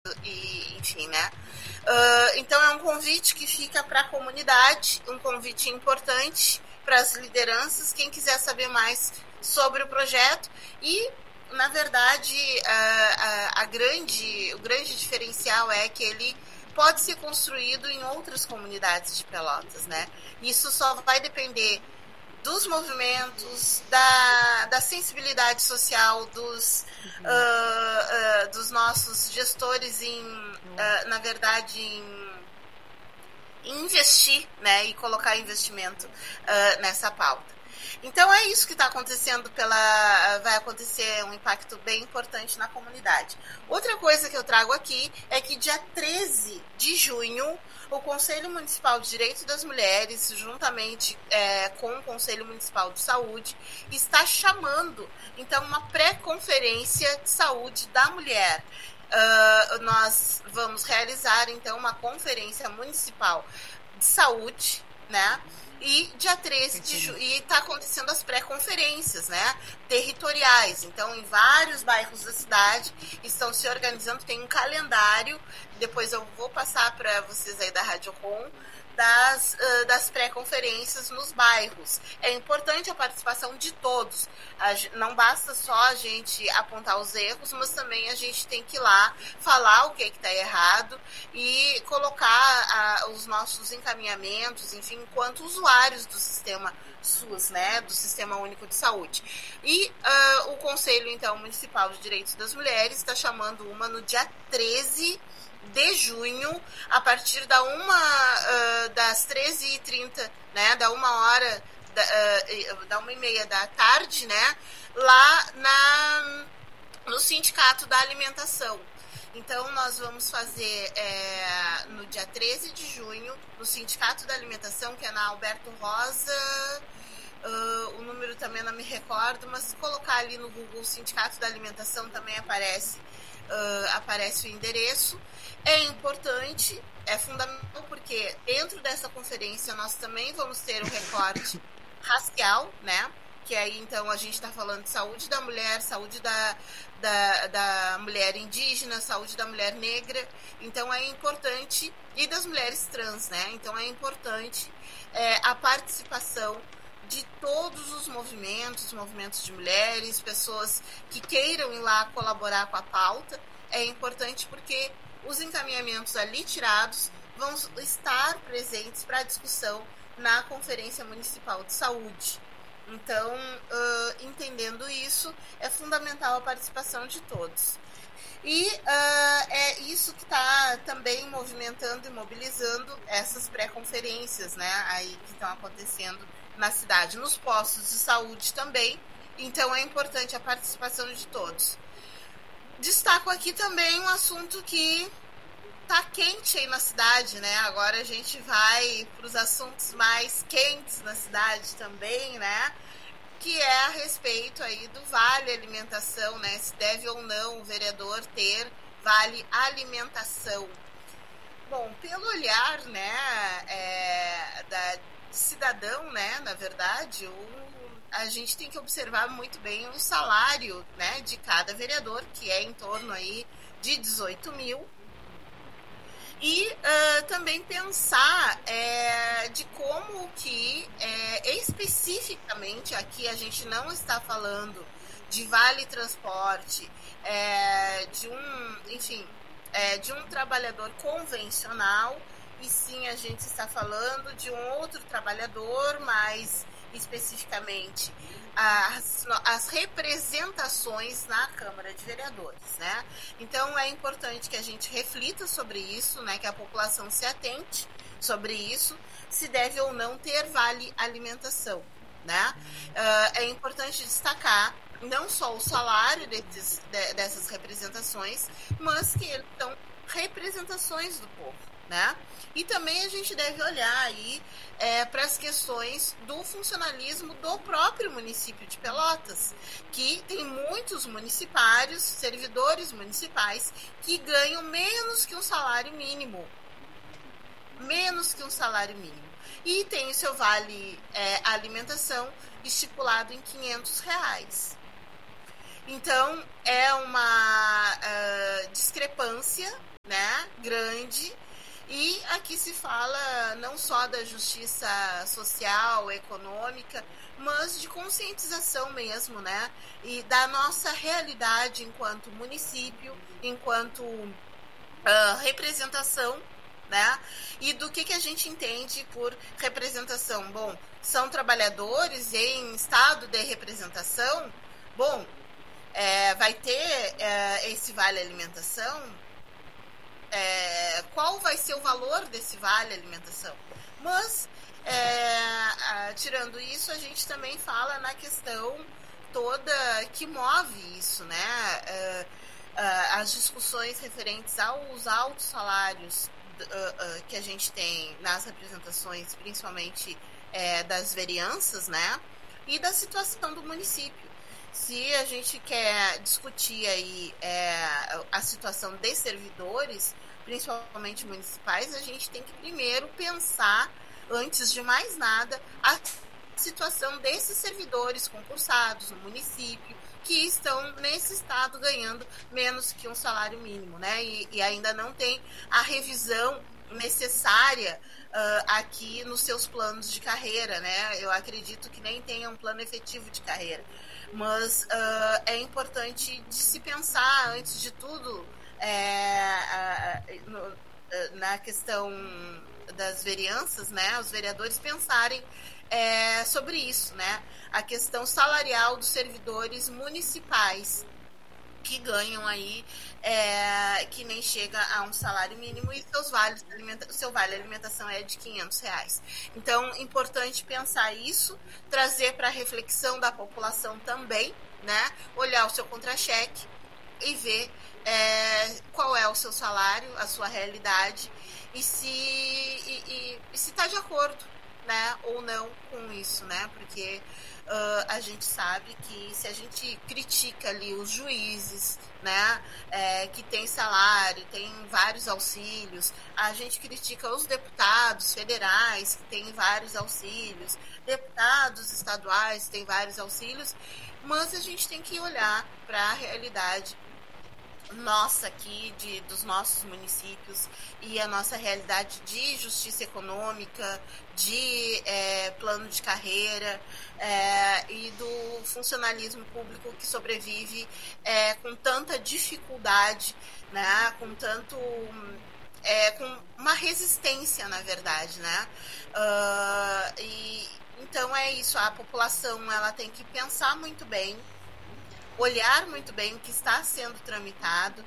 e enfim, né? Então é um convite que fica para a comunidade, um convite importante para as lideranças, quem quiser saber mais sobre o projeto e, na verdade, o grande diferencial é que ele pode ser construído em outras comunidades de Pelotas, né? Isso só vai depender dos movimentos, da sensibilidade social dos nossos gestores na verdade, em investir, né, e colocar investimento nessa pauta. Então é isso que está acontecendo vai acontecer um impacto bem importante na comunidade. Outra coisa que eu trago aqui é que dia 13 de junho o Conselho Municipal de Direitos das Mulheres, juntamente com o Conselho Municipal de Saúde, está chamando então uma pré-conferência de saúde da mulher. Nós vamos realizar então uma conferência municipal de saúde, né? E dia 13 de junho, e está acontecendo as pré-conferências, né, territoriais. Então, em vários bairros da cidade estão se organizando, tem um calendário, depois eu vou passar para vocês aí da Rádio Com, das pré-conferências nos bairros. É importante a participação de todos. Não basta só a gente apontar os erros, mas também a gente tem que ir lá falar o que está errado e colocar os nossos encaminhamentos, enfim, enquanto usuários do sistema SUS, né, do Sistema Único de Saúde. E o Conselho, então, Municipal de Direitos das Mulheres está chamando uma no dia 13 de junho, a partir das 13h30, né, da 1h, da 1h30 da tarde, né, lá no Sindicato da Alimentação. Então, nós vamos fazer no dia 13 de junho, no Sindicato da Alimentação, que é na Alberto Rosa, o número também não me recordo, mas se colocar ali no Google Sindicato da Alimentação também aparece o endereço. É importante, é fundamental, porque dentro dessa conferência nós também vamos ter um recorte racial, né? Que aí, então, a gente está falando de saúde da mulher, saúde da mulher indígena, saúde da mulher negra. Então, é importante, e das mulheres trans, né? Então, é importante a participação de todos os movimentos de mulheres, pessoas que queiram ir lá colaborar com a pauta. É importante porque os encaminhamentos ali tirados vão estar presentes para discussão na Conferência Municipal de Saúde. Então, entendendo isso, é fundamental a participação de todos. E é isso que está também movimentando e mobilizando essas pré-conferências, né, aí que estão acontecendo na cidade, nos postos de saúde também. Então, é importante a participação de todos. Destaco aqui também um assunto que tá quente aí na cidade, né? Agora a gente vai para os assuntos mais quentes na cidade também, né? Que é a respeito aí do Vale Alimentação, né? Se deve ou não o vereador ter Vale Alimentação. Bom, pelo olhar, né, da cidadão, né, na verdade, a gente tem que observar muito bem o salário, né, de cada vereador, que é em torno aí de 18 mil. E também pensar de como que especificamente aqui a gente não está falando de vale transporte, de um trabalhador convencional, e sim a gente está falando de um outro trabalhador, mais especificamente as representações na Câmara de Vereadores, né? Então é importante que a gente reflita sobre isso, né? Que a população se atente sobre isso, se deve ou não ter vale alimentação, né? É importante destacar não só o salário dessas representações, mas que eles são representações do povo, né? E também a gente deve olhar aí para as questões do funcionalismo do próprio município de Pelotas, que tem muitos municipários, servidores municipais, que ganham menos que um salário mínimo. Menos que um salário mínimo. E tem o seu vale alimentação estipulado em R$500. Então, é uma discrepância, né, grande. E aqui se fala não só da justiça social, econômica, mas de conscientização mesmo, né? E da nossa realidade enquanto município, enquanto representação, né? E do que a gente entende por representação. Bom, são trabalhadores em estado de representação. Bom, vai ter esse vale alimentação. Qual vai ser o valor desse vale alimentação? Mas, tirando isso, a gente também fala na questão toda que move isso, né? As discussões referentes aos altos salários que a gente tem nas representações, principalmente das vereanças, né? E da situação do município. Se a gente quer discutir aí a situação de servidores, principalmente municipais, a gente tem que primeiro pensar, antes de mais nada, a situação desses servidores concursados no município, que estão nesse estado ganhando menos que um salário mínimo, né? E ainda não tem a revisão necessária aqui nos seus planos de carreira, né? Eu acredito que nem tenha um plano efetivo de carreira. Mas é importante de se pensar, antes de tudo, na questão das vereanças, né? Os vereadores pensarem sobre isso, né? A questão salarial dos servidores municipais, que ganham aí, que nem chega a um salário mínimo, e seu vale alimentação é de R$500. Então, importante pensar isso, trazer para a reflexão da população também, né? Olhar o seu contra-cheque e ver qual é o seu salário, a sua realidade, e se está de acordo, né, ou não com isso, né? Porque a gente sabe que se a gente critica ali os juízes, né, que tem salário, tem vários auxílios, a gente critica os deputados federais, que tem vários auxílios, deputados estaduais, que tem vários auxílios, mas a gente tem que olhar para a realidade nossa aqui, dos nossos municípios, e a nossa realidade de justiça econômica, de plano de carreira e do funcionalismo público que sobrevive com tanta dificuldade, né, com uma resistência, na verdade, né? Então é isso, a população ela tem que pensar muito bem, olhar muito bem o que está sendo tramitado,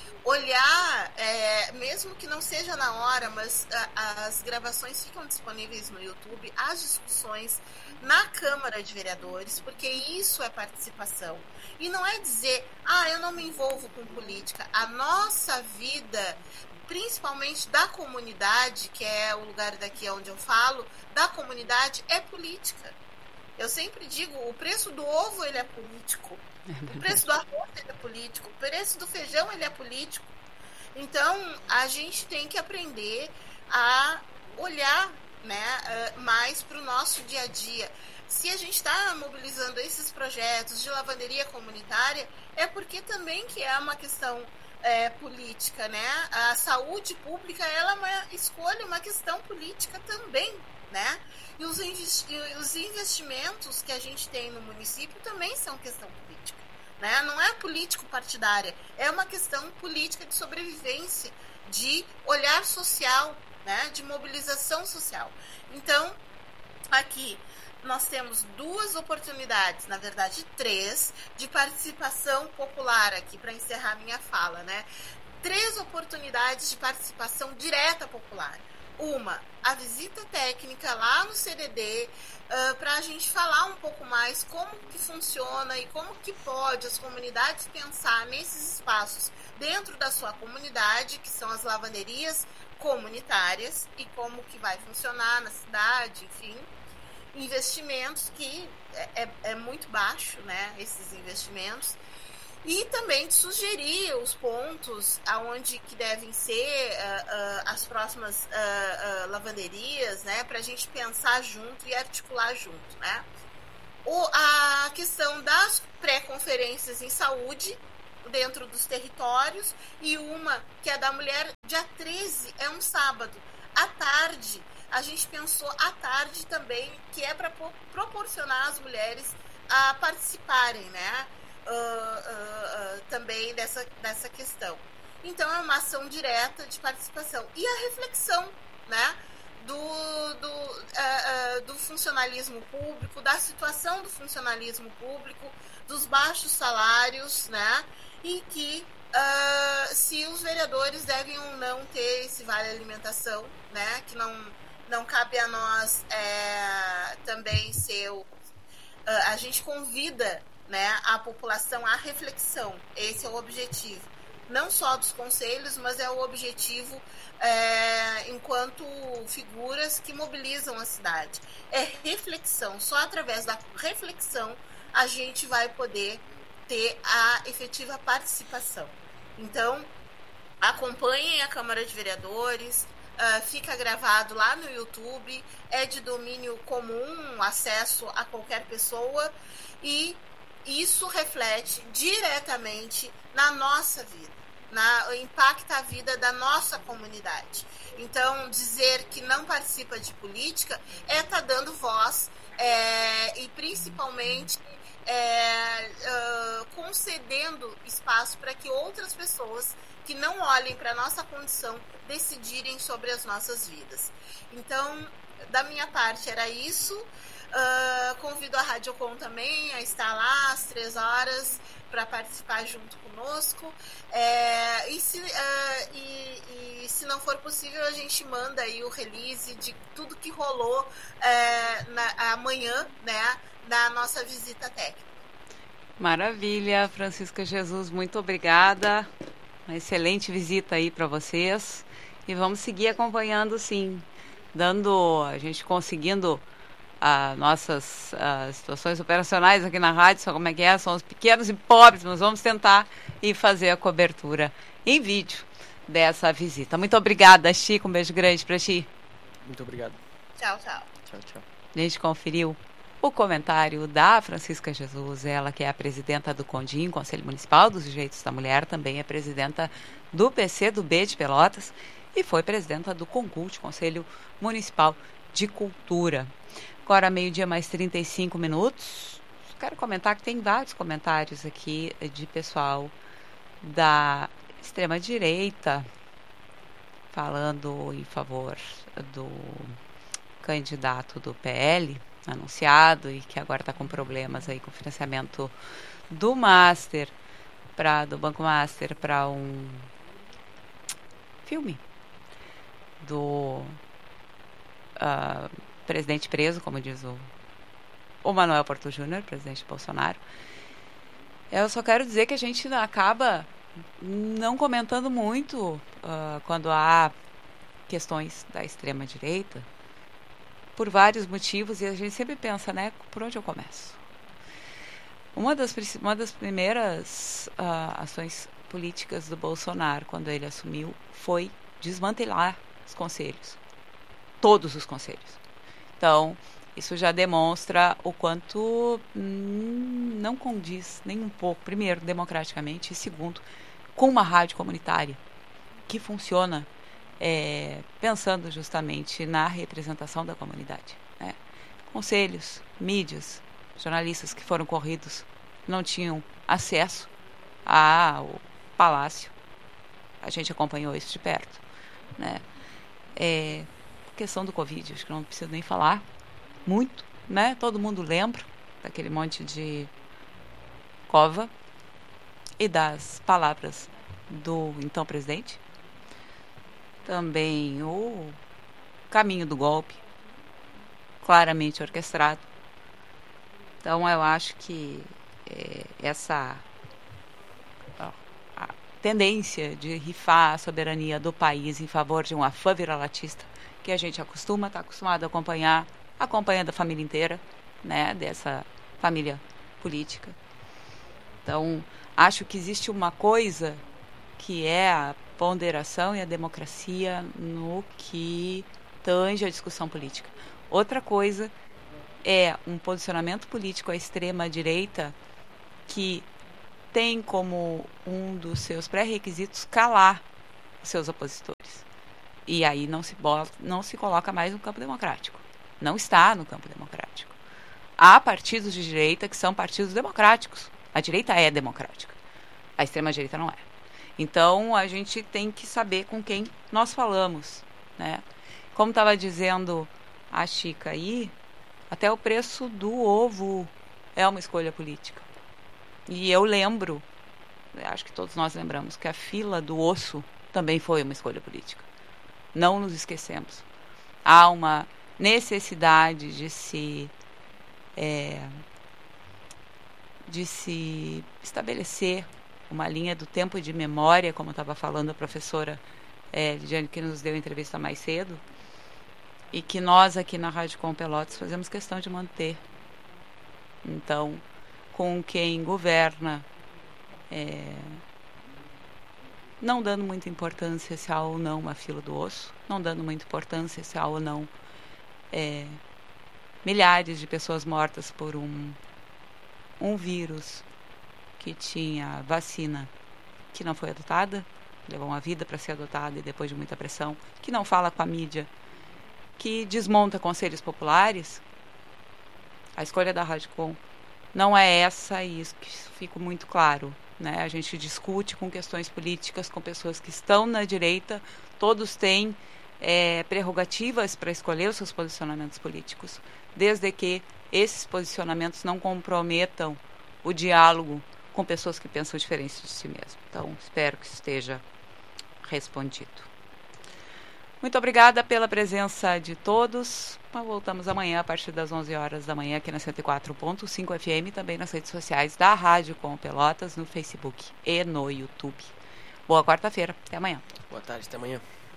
olhar, mesmo que não seja na hora, mas as gravações ficam disponíveis no YouTube, as discussões na Câmara de Vereadores, porque isso é participação. E não é dizer, eu não me envolvo com política. A nossa vida, principalmente da comunidade, que é o lugar daqui onde eu falo, da comunidade, é política. Eu sempre digo, o preço do ovo ele é político, o preço do arroz ele é político, o preço do feijão ele é político. Então, a gente tem que aprender a olhar, né, mais para o nosso dia a dia. Se a gente está mobilizando esses projetos de lavanderia comunitária, é porque também que é uma questão política, né? A saúde pública ela é uma escolha, uma questão política também, né? E os investimentos que a gente tem no município também são questão política, né? Não é político partidária, é uma questão política de sobrevivência, de olhar social, né? De mobilização social. Então, aqui nós temos 2 oportunidades, na verdade 3, de participação popular aqui, para encerrar minha fala, né? 3 oportunidades de participação direta popular. Uma, a visita técnica lá no CDD, para a gente falar um pouco mais como que funciona e como que pode as comunidades pensar nesses espaços dentro da sua comunidade, que são as lavanderias comunitárias, e como que vai funcionar na cidade, enfim. Investimentos que é muito baixo, né, esses investimentos, e também de sugerir os pontos aonde que devem ser as próximas lavanderias, né, para a gente pensar junto e articular junto, né. A questão das pré-conferências em saúde, dentro dos territórios, e uma que é da mulher, dia 13, é um sábado. À tarde, a gente pensou à tarde também, que é para proporcionar às mulheres a participarem, né? Também dessa questão. Então, é uma ação direta de participação. E a reflexão, né? Do funcionalismo público, da situação do funcionalismo público, dos baixos salários, né? E que se os vereadores devem ou não ter esse vale alimentação, né? Que não cabe a nós também ser a gente convida, né, a população à reflexão. Esse é o objetivo, não só dos conselhos, mas é o objetivo enquanto figuras que mobilizam a cidade. É reflexão. Só através da reflexão a gente vai poder ter a efetiva participação. Então, acompanhem a Câmara de Vereadores, fica gravado lá no YouTube, é de domínio comum, acesso a qualquer pessoa, e isso reflete diretamente na nossa vida, impacta a vida da nossa comunidade. Então, dizer que não participa de política é estar dando voz e principalmente concedendo espaço para que outras pessoas que não olhem para a nossa condição decidirem sobre as nossas vidas. Então, da minha parte era isso. Convido a Radiocom também a estar lá às 3 horas para participar junto conosco. E se não for possível, a gente manda aí o release de tudo que rolou amanhã, né, da nossa visita técnica. Maravilha, Francisca Jesus, muito obrigada. Uma excelente visita aí para vocês. E vamos seguir acompanhando, sim, a gente conseguindo nossas situações operacionais aqui na rádio, só como é que é, somos pequenos e pobres, mas vamos tentar e fazer a cobertura em vídeo dessa visita. Muito obrigada, Chico, um beijo grande para ti. Muito obrigado. Tchau, tchau. Tchau, tchau. A gente conferiu o comentário da Francisca Jesus, ela que é a presidenta do CONDIM, Conselho Municipal dos Direitos da Mulher, também é presidenta do PCdoB de Pelotas e foi presidenta do CONCULT, Conselho Municipal de Cultura. Agora, meio-dia mais 35 minutos. Quero comentar que tem vários comentários aqui de pessoal da extrema-direita falando em favor do candidato do PL anunciado e que agora está com problemas aí com o financiamento do Master, do Banco Master, para um filme do presidente preso, como diz o Manuel Porto Júnior, presidente Bolsonaro. Eu só quero dizer que a gente acaba não comentando muito quando há questões da extrema-direita, por vários motivos, e a gente sempre pensa, né, por onde eu começo? Uma das primeiras ações políticas do Bolsonaro, quando ele assumiu, foi desmantelar os conselhos. Todos os conselhos. Então, isso já demonstra o quanto não condiz nem um pouco, primeiro, democraticamente, e segundo, com uma rádio comunitária que funciona pensando justamente na representação da comunidade, né? Conselhos, mídias, jornalistas que foram corridos não tinham acesso ao palácio. A gente acompanhou isso de perto, né? Questão do Covid, acho que não preciso nem falar muito, né? Todo mundo lembra daquele monte de cova e das palavras do então presidente. Também o caminho do golpe, claramente orquestrado. Então, eu acho que essa a tendência de rifar a soberania do país em favor de um afã viralatista, que a gente está acostumado a acompanhar, acompanhando a família inteira, né, dessa família política. Então, acho que existe uma coisa que é a ponderação e a democracia no que tange a discussão política. Outra coisa é um posicionamento político à extrema-direita que tem como um dos seus pré-requisitos calar os seus opositores. E aí não se coloca mais no campo democrático. Não está no campo democrático. Há partidos de direita que são partidos democráticos. A direita é democrática. A extrema-direita não é. Então, a gente tem que saber com quem nós falamos, né? Como estava dizendo a Chica aí, até o preço do ovo é uma escolha política. E eu lembro, acho que todos nós lembramos, que a fila do osso também foi uma escolha política. Não nos esquecemos. Há uma necessidade de se estabelecer uma linha do tempo de memória, como estava falando a professora Lidiane, que nos deu entrevista mais cedo, e que nós aqui na Rádio Com Pelotas fazemos questão de manter. Então, com quem governa, não dando muita importância se há ou não uma fila do osso, não dando muita importância se há ou não milhares de pessoas mortas por um vírus que tinha vacina que não foi adotada, levou uma vida para ser adotada e depois de muita pressão, que não fala com a mídia, que desmonta conselhos populares. A escolha da Rádio Com não é essa, e isso fica muito claro, né? A gente discute com questões políticas, com pessoas que estão na direita, todos têm prerrogativas para escolher os seus posicionamentos políticos, desde que esses posicionamentos não comprometam o diálogo com pessoas que pensam diferente de si mesmo. Então, espero que esteja respondido. Muito obrigada pela presença de todos. Voltamos amanhã a partir das 11 horas da manhã aqui na 104.5 FM, também nas redes sociais da Rádio Com Pelotas, no Facebook e no YouTube. Boa quarta-feira. Até amanhã. Boa tarde. Até amanhã.